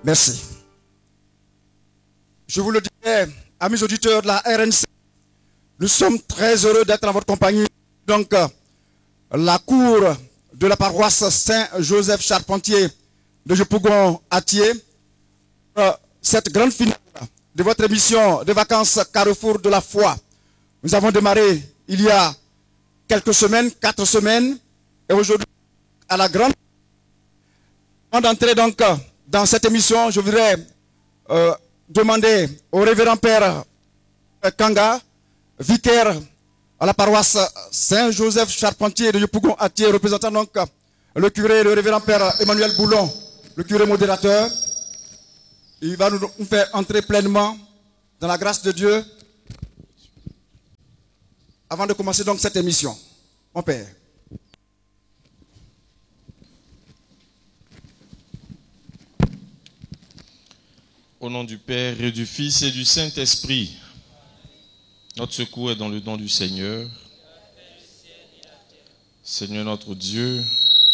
Merci. Je vous le disais, amis auditeurs de la RNC, nous sommes très heureux d'être en votre compagnie. Donc, la cour de la paroisse Saint-Joseph Charpentier de Yopougon-Atié, cette grande finale de votre émission de vacances Carrefour de la foi. Nous avons démarré il y a quelques semaines, 4 semaines, et aujourd'hui, à la grande... Avant d'entrer donc dans cette émission, je voudrais demander au révérend Père Kanga, vicaire à la paroisse Saint-Joseph Charpentier de Yopougon-Atié, représentant donc le curé, le révérend Père Emmanuel Boulon, le curé modérateur. Il va nous faire entrer pleinement dans la grâce de Dieu avant de commencer donc cette émission. Mon Père. Au nom du Père et du Fils et du Saint-Esprit, notre secours est dans le nom du Seigneur. Seigneur notre Dieu,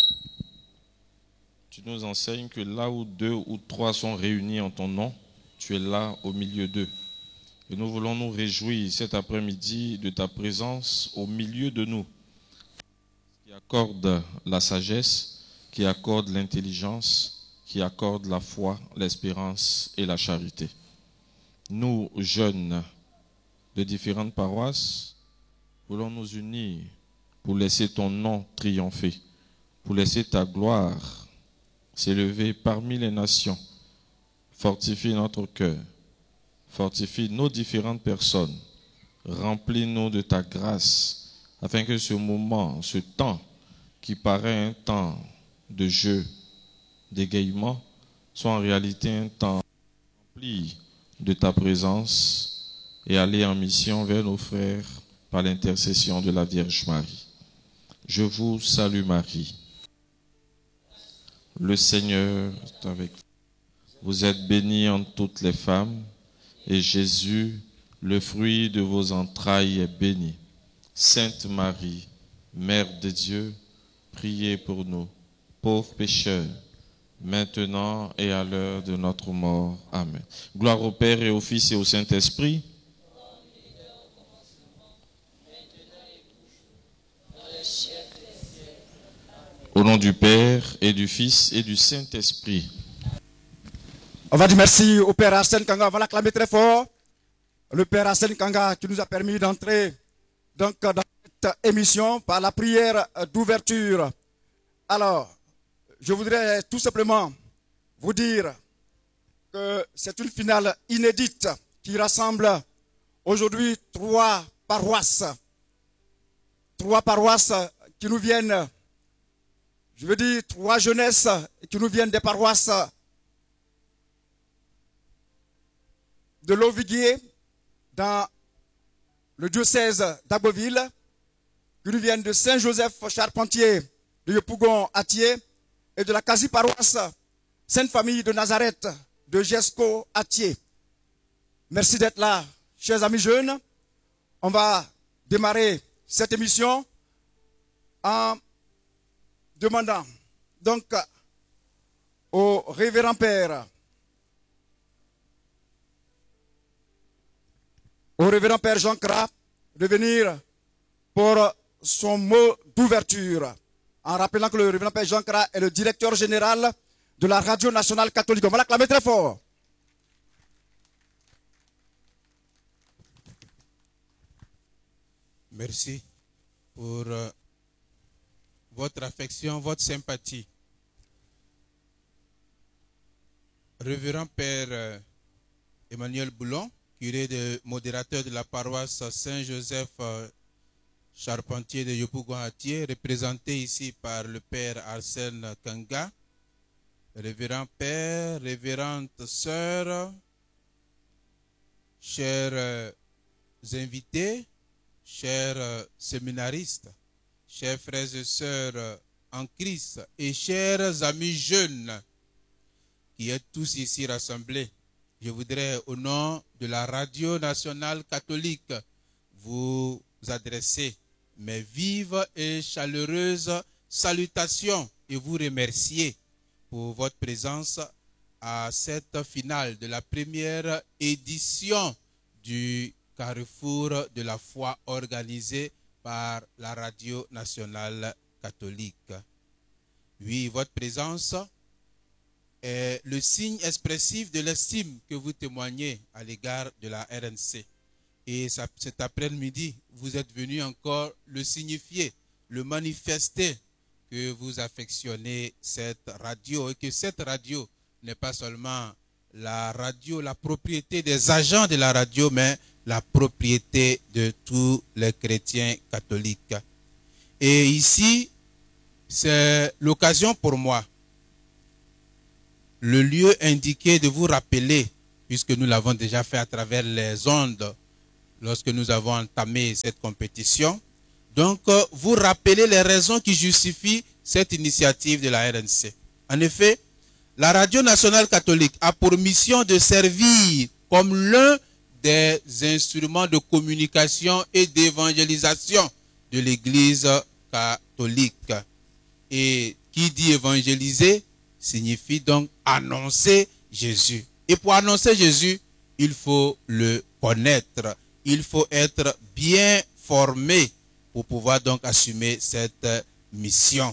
tu nous enseignes que là où 2 ou 3 sont réunis en ton nom, tu es là au milieu d'eux. Et nous voulons nous réjouir cet après-midi de ta présence au milieu de nous, qui accorde la sagesse, qui accorde l'intelligence, qui accorde la foi, l'espérance et la charité. Nous, jeunes de différentes paroisses, voulons nous unir pour laisser ton nom triompher, pour laisser ta gloire s'élever parmi les nations. Fortifie notre cœur, fortifie nos différentes personnes, remplis-nous de ta grâce, afin que ce moment, ce temps qui paraît un temps de jeu, d'égaiement, soit en réalité un temps rempli de ta présence et aller en mission vers nos frères par l'intercession de la Vierge Marie. Je vous salue Marie. Le Seigneur est avec vous. Vous êtes bénie entre toutes les femmes, et Jésus, le fruit de vos entrailles, est béni. Sainte Marie, Mère de Dieu, priez pour nous, pauvres pécheurs, maintenant et à l'heure de notre mort. Amen. Gloire au Père et au Fils et au Saint-Esprit. Au nom du Père et du Fils et du Saint-Esprit. On va dire merci au Père Arsène Kanga. On va l'acclamer très fort. Le Père Arsène Kanga qui nous a permis d'entrer donc dans cette émission par la prière d'ouverture. Alors, je voudrais tout simplement vous dire que c'est une finale inédite qui rassemble aujourd'hui 3 paroisses. 3 paroisses qui nous viennent, je veux dire 3 jeunesses qui nous viennent des paroisses de Loviguier dans le diocèse d'Abbeville, qui nous viennent de Saint-Joseph Charpentier de Yopougon-Atié et de la quasi-paroisse Sainte-Famille de Nazareth de Jesco-Atié. Merci d'être là, chers amis jeunes. On va démarrer cette émission en demandant donc au révérend Père, Jean Cra de venir pour son mot d'ouverture, en rappelant que le révérend Père Jean Cra est le directeur général de la Radio Nationale Catholique. On va l'acclamer très fort. Merci pour votre affection, votre sympathie. Révérend Père Emmanuel Boulon, curé de modérateur de la paroisse Saint-Joseph Charpentier de Yopougon-Atié, représenté ici par le Père Arsène Kanga, Révérend Père, révérende sœur, chers invités, chers séminaristes, chers frères et sœurs en Christ et chers amis jeunes qui êtes tous ici rassemblés, je voudrais au nom de la Radio Nationale Catholique vous adresser mes vives et chaleureuses salutations et vous remercier pour votre présence à cette finale de la première édition du Carrefour de la foi organisé par la Radio nationale catholique. Oui, votre présence est le signe expressif de l'estime que vous témoignez à l'égard de la RNC. Et cet après-midi, vous êtes venu encore le signifier, le manifester, que vous affectionnez cette radio et que cette radio n'est pas seulement la radio, la propriété des agents de la radio, mais la propriété de tous les chrétiens catholiques. Et ici, c'est l'occasion pour moi, le lieu indiqué, de vous rappeler, puisque nous l'avons déjà fait à travers les ondes lorsque nous avons entamé cette compétition. Donc, vous rappelez les raisons qui justifient cette initiative de la RNC. En effet, la Radio nationale catholique a pour mission de servir comme l'un des instruments de communication et d'évangélisation de l'Église catholique. Et qui dit évangéliser signifie donc annoncer Jésus. Et pour annoncer Jésus, il faut le connaître. Il faut être bien formé pour pouvoir donc assumer cette mission.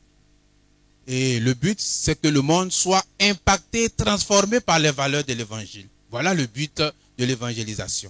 Et le but, c'est que le monde soit impacté, transformé par les valeurs de l'évangile. Voilà le but de l'évangélisation.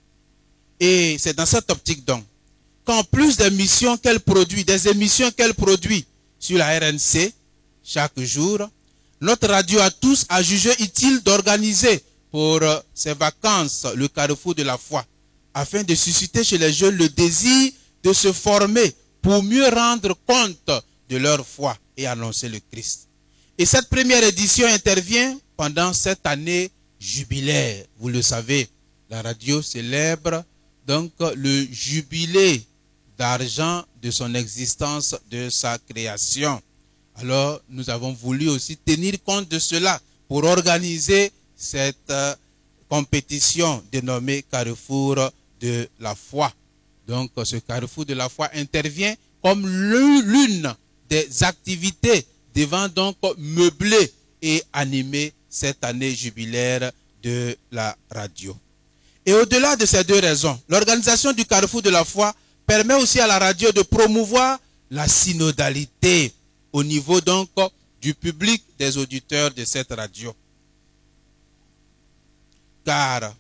Et c'est dans cette optique donc qu'en plus des missions qu'elle produit, des émissions qu'elle produit sur la RNC chaque jour, notre radio à tous a jugé utile d'organiser pour ses vacances le Carrefour de la foi, afin de susciter chez les jeunes le désir de se former pour mieux rendre compte de leur foi et annoncer le Christ. Et cette première édition intervient pendant cette année jubilaire. Vous le savez, la radio célèbre donc le jubilé d'argent de son existence, de sa création. Alors, nous avons voulu aussi tenir compte de cela pour organiser cette compétition dénommée Carrefour de la foi. Donc, ce Carrefour de la foi intervient comme l'une des activités devant donc meubler et animer cette année jubilaire de la radio. Et au-delà de ces deux raisons, l'organisation du Carrefour de la foi permet aussi à la radio de promouvoir la synodalité au niveau donc du public des auditeurs de cette radio. Car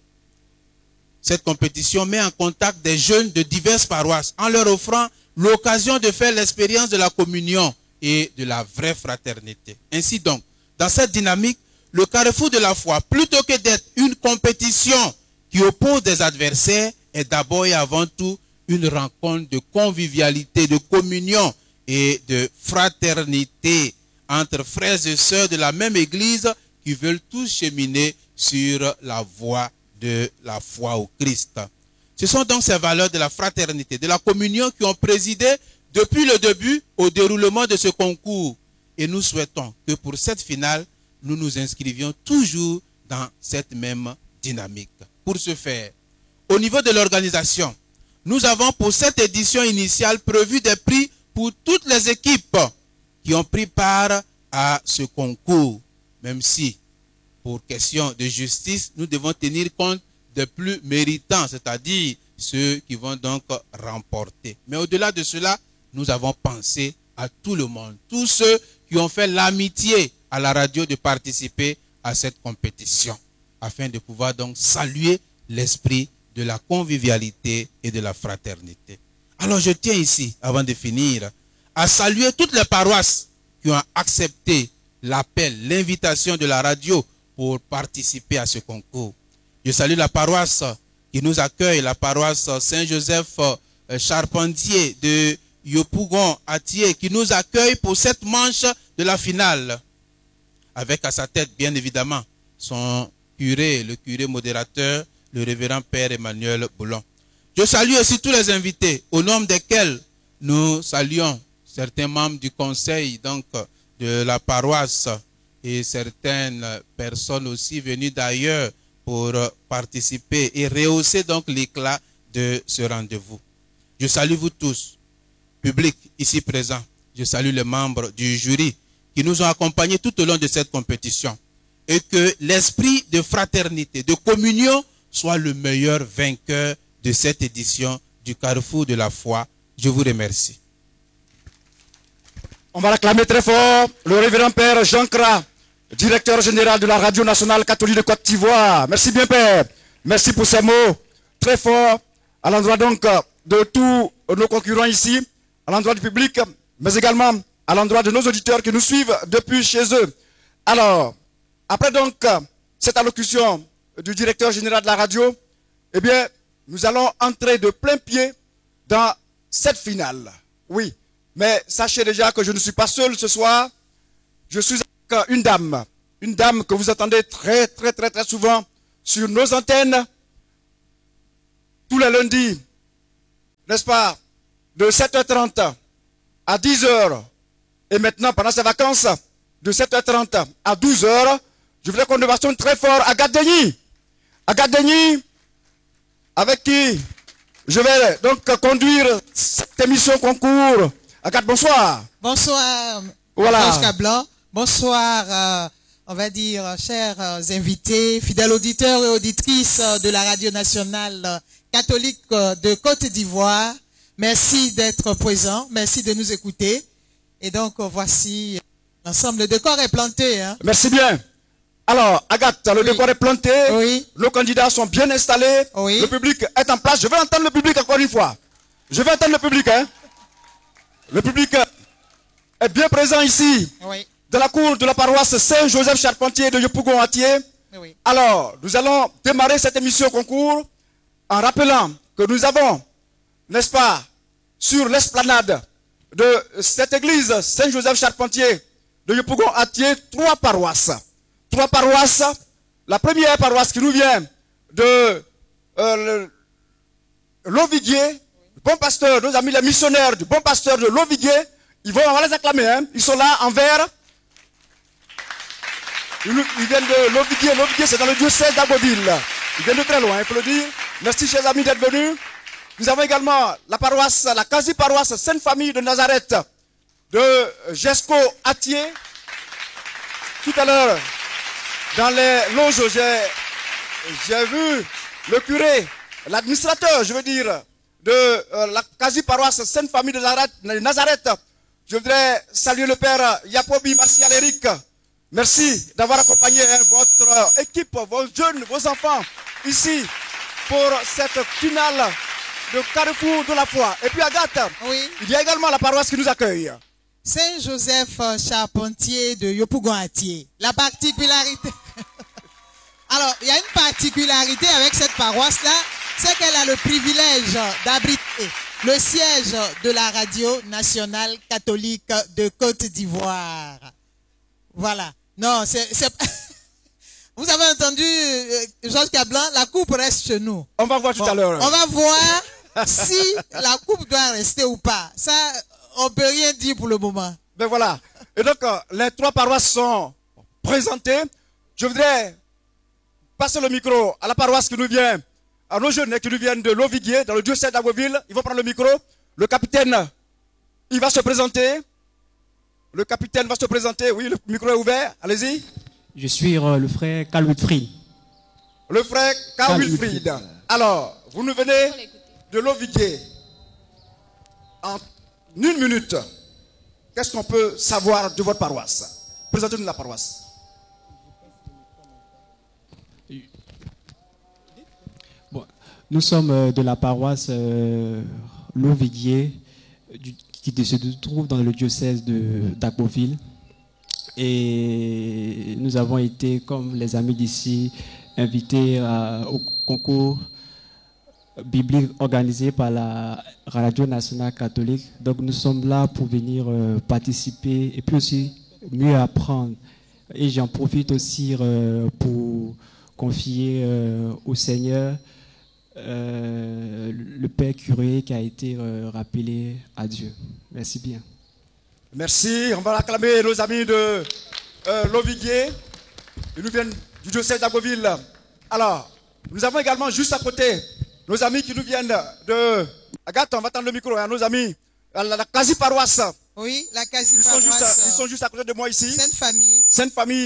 cette compétition met en contact des jeunes de diverses paroisses en leur offrant l'occasion de faire l'expérience de la communion et de la vraie fraternité. Ainsi donc, dans cette dynamique, le Carrefour de la foi, plutôt que d'être une compétition qui oppose des adversaires, est d'abord et avant tout une rencontre de convivialité, de communion et de fraternité entre frères et sœurs de la même Église qui veulent tous cheminer sur la voie de la foi au Christ. Ce sont donc ces valeurs de la fraternité, de la communion qui ont présidé depuis le début au déroulement de ce concours. Et nous souhaitons que pour cette finale, nous nous inscrivions toujours dans cette même dynamique. Pour ce faire, au niveau de l'organisation, nous avons pour cette édition initiale prévu des prix pour toutes les équipes qui ont pris part à ce concours. Même si, pour question de justice, nous devons tenir compte des plus méritants, c'est-à-dire ceux qui vont donc remporter. Mais au-delà de cela, nous avons pensé à tout le monde, tous ceux qui ont fait l'amitié à la radio de participer à cette compétition, afin de pouvoir donc saluer l'esprit de la convivialité et de la fraternité. Alors je tiens ici, avant de finir, à saluer toutes les paroisses qui ont accepté l'appel, l'invitation de la radio pour participer à ce concours. Je salue la paroisse qui nous accueille, la paroisse Saint-Joseph Charpentier de Yopougon-Atier, qui nous accueille pour cette manche de la finale, avec à sa tête, bien évidemment, son curé, le curé modérateur, le révérend Père Emmanuel Boulon. Je salue aussi tous les invités, au nom desquels nous saluons certains membres du conseil donc de la paroisse et certaines personnes aussi venues d'ailleurs pour participer et rehausser donc l'éclat de ce rendez-vous. Je salue vous tous, public ici présent. Je salue les membres du jury qui nous ont accompagnés tout au long de cette compétition. et que l'esprit de fraternité, de communion soit le meilleur vainqueur de cette édition du Carrefour de la foi. Je vous remercie. On va l'acclamer très fort, le révérend Père Jean Kra, directeur général de la Radio Nationale Catholique de Côte d'Ivoire. Merci bien, Père. Merci pour ces mots très forts à l'endroit donc de tous nos concurrents ici, à l'endroit du public, mais également à l'endroit de nos auditeurs qui nous suivent depuis chez eux. Alors, après donc cette allocution du directeur général de la radio, eh bien, nous allons entrer de plein pied dans cette finale. Oui, mais sachez déjà que je ne suis pas seul ce soir. Je suis avec une dame que vous entendez très souvent sur nos antennes tous les lundis, n'est-ce pas, de 7h30 à 10h, et maintenant pendant ces vacances, de 7h30 à 12h, je voudrais qu'on ovationne très fort Agathe Denis. Agathe Denis, avec qui je vais donc conduire cette émission concours. Agathe, bonsoir. Bonsoir, voilà. Georges Cablan. Bonsoir, on va dire, chers invités, fidèles auditeurs et auditrices de la Radio Nationale Catholique de Côte d'Ivoire. Merci d'être présents, merci de nous écouter. Et donc, voici l'ensemble. Le décor est planté. Hein. Merci bien. Alors, Agathe, le décor est planté. Oui. Nos candidats sont bien installés. Oui. Le public est en place. Je vais entendre le public encore une fois. Je vais entendre le public. Hein. Le public est bien présent ici. Oui. Dans la cour de la paroisse Saint-Joseph Charpentier de Yopougon-Atier. Oui. Alors, nous allons démarrer cette émission concours en rappelant que nous avons, n'est-ce pas, sur l'esplanade de cette église Saint-Joseph Charpentier de Yopougon-Atier, trois paroisses. Trois paroisses. La première paroisse qui nous vient de l'Oviguier, bon pasteur, nos amis les missionnaires du bon pasteur de l'Oviguier, on va les acclamer, hein. Ils sont là en vert. Ils viennent de l'Oviguier. L'Oviguier, c'est dans le diocèse d'Abbeville. Ils viennent de très loin, il faut le dire. Merci, chers amis, d'être venus. Nous avons également la paroisse, la quasi-paroisse Sainte-Famille de Nazareth de Gesco-Atier. Tout à l'heure, dans les loges, j'ai vu le curé, l'administrateur, je veux dire, de la quasi-paroisse Sainte-Famille de Nazareth. Je voudrais saluer le père Yapobi Martial Eric. Merci d'avoir accompagné votre équipe, vos jeunes, vos enfants, ici, pour cette finale de Carrefour de la foi. Et puis Agathe, Oui. il y a également la paroisse qui nous accueille. Saint-Joseph Charpentier de Yopougon-Atier. La particularité... Alors, il y a une particularité avec cette paroisse-là, c'est qu'elle a le privilège d'abriter le siège de la Radio Nationale Catholique de Côte d'Ivoire. Voilà. Non, c'est... Vous avez entendu, Georges Cablan, la coupe reste chez nous. On va voir tout à l'heure. On va voir si la coupe doit rester ou pas. Ça, on ne peut rien dire pour le moment. Ben voilà. Et donc, les trois paroisses sont présentées. Je voudrais passer le micro à la paroisse qui nous vient, à nos jeunes qui nous viennent de l'Oviguier, dans le diocèse d'Abbeville. Ils vont prendre le micro. Le capitaine, il va se présenter. Le capitaine va se présenter. Oui, le micro est ouvert. Allez-y. Je suis le frère Carl Wilfried. Le frère Carl Wilfried. Alors, vous nous venez de l'Oviguier. En une minute, qu'est-ce qu'on peut savoir de votre paroisse? Présentez-nous la paroisse. Bon, nous sommes de la paroisse l'Oviguier, qui se trouve dans le diocèse d'Abbeville. Et nous avons été, comme les amis d'ici, invités au concours biblique organisé par la Radio Nationale Catholique. Donc nous sommes là pour venir participer et puis aussi mieux apprendre. Et j'en profite aussi pour confier au Seigneur le Père curé qui a été rappelé à Dieu. Merci bien. Merci. On va acclamer nos amis de l'Oviguier. Ils nous viennent du diocèse d'Abbeville. Alors, nous avons également juste à côté nos amis qui nous viennent de... Agathe, on va tendre le micro à nos amis. La quasi-paroisse. Oui, la quasi-paroisse. Ils sont juste à côté de moi ici. Sainte-Famille. Sainte-Famille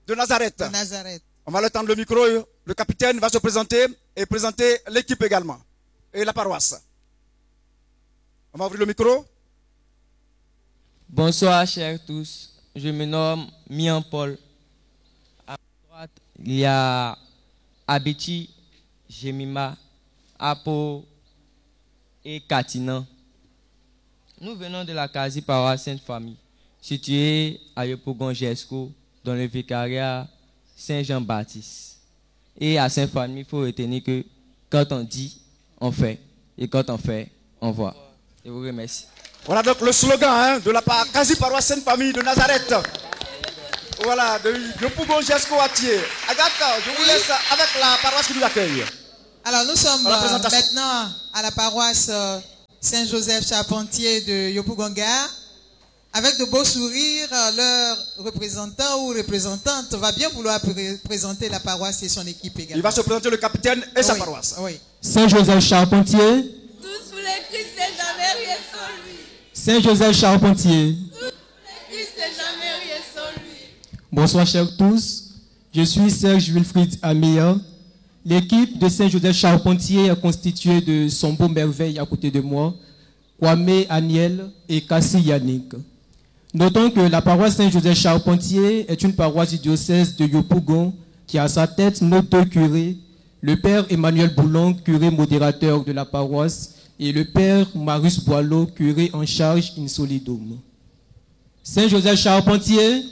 de Nazareth. de Nazareth. On va le tendre le micro. Le capitaine va se présenter et présenter l'équipe également. Et la paroisse. On va ouvrir le micro. Bonsoir, chers tous. Je me nomme Mian Paul. À ma droite, il y a Abeti, Jemima, Apo et Katina. Nous venons de la quasi-paroisse Sainte-Famille, située à Yopougon-Jesco, dans le vicariat Saint-Jean-Baptiste. Et à Sainte-Famille, il faut retenir que quand on dit, on fait. Et quand on fait, on voit. Je vous remercie. Voilà donc le slogan de la quasi-paroisse Sainte-Famille de Nazareth. Voilà, de Yopougon-Jesco à Thiers. Agathe, je vous laisse avec la paroisse qui nous accueille. Alors, nous sommes maintenant à la paroisse Saint-Joseph Charpentier de Yopougon-Gare. Avec de beaux sourires, leur représentant ou représentante va bien vouloir présenter la paroisse et son équipe également. Il va se présenter le capitaine et sa paroisse. Oui. Saint-Joseph Charpentier. Tous sous les Christ et jamais rien sans lui. Saint-Joseph Charpentier. Tous sous les Christ et jamais rien sans lui. Bonsoir chers tous. Je suis Serge Wilfried Amia. L'équipe de Saint-Joseph Charpentier est constituée de son beau merveille à côté de moi, Kwame Aniel et Kassi Yannick. Notons que la paroisse Saint-Joseph Charpentier est une paroisse du diocèse de Yopougon qui a à sa tête nos deux curés, le père Emmanuel Boulon, curé modérateur de la paroisse, et le père Marius Boileau, curé en charge in solidum. Saint-Joseph Charpentier.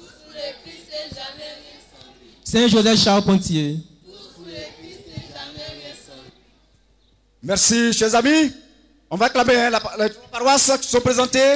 Saint-Joseph Charpentier. Merci, chers amis. On va acclamer les paroisses qui sont présentées.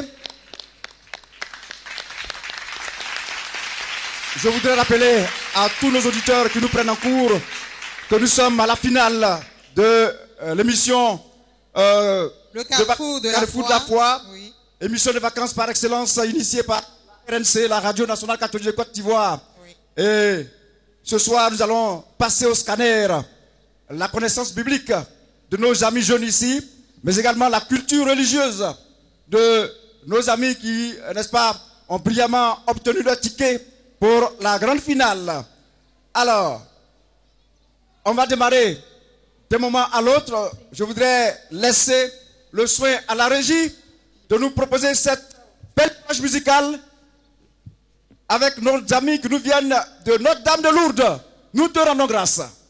Je voudrais rappeler à tous nos auditeurs qui nous prennent en cours que nous sommes à la finale de l'émission le Carrefour de la Foi. Oui. Émission de vacances par excellence initiée par la RNC, la Radio Nationale Catholique de Côte d'Ivoire. Oui. Et ce soir, nous allons passer au scanner la connaissance biblique de nos amis jeunes ici, mais également la culture religieuse de nos amis qui, n'est-ce pas, ont brillamment obtenu leur ticket pour la grande finale. Alors, on va démarrer d'un moment à l'autre. Je voudrais laisser le soin à la régie de nous proposer cette belle page musicale avec nos amis qui nous viennent de Notre-Dame de Lourdes. Nous te rendons grâce.